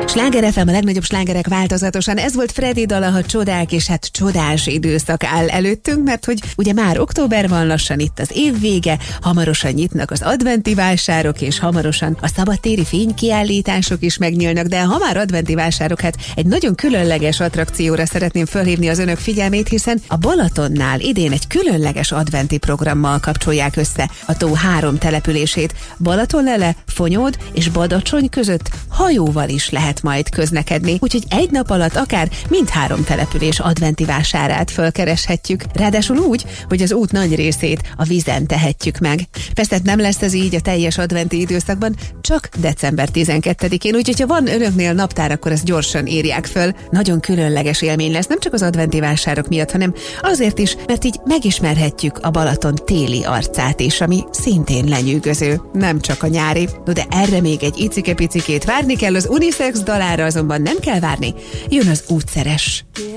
Sláger FM, a legnagyobb slágerek változatosan. Ez volt Freddy dala, ha csodák, és hát csodás időszak áll előttünk, mert hogy ugye már október van, lassan itt az év vége, hamarosan nyitnak az adventi vásárok, és hamarosan a szabadtéri fénykiállítások is megnyílnak, de ha már adventi vásárok, hát egy nagyon különleges attrakcióra szeretném felhívni az önök figyelmét, hiszen a Balatonnál idén egy különleges adventi programmal kapcsolják össze a tó 3 települését. Balatonlele, Fonyód és Badacsony között hajóval is lehet majd közlekedni, úgyhogy egy nap alatt akár mindhárom település adventi vásárát fölkereshetjük. Ráadásul úgy, hogy az út nagy részét a vízen tehetjük meg. Persze nem lesz ez így a teljes adventi időszakban, csak december 12-én, úgyhogy ha van önöknél naptár, akkor ezt gyorsan írják föl. Nagyon különleges élmény lesz, nem csak az adventi vásárok miatt, hanem azért is, mert így megismerhetjük a Balaton téli arcát is, ami szintén lenyűgöző, nem csak a nyári. No, de erre még egy icike-picikét várni kell, az unisex dalára azonban nem kell várni, jön az útszeres.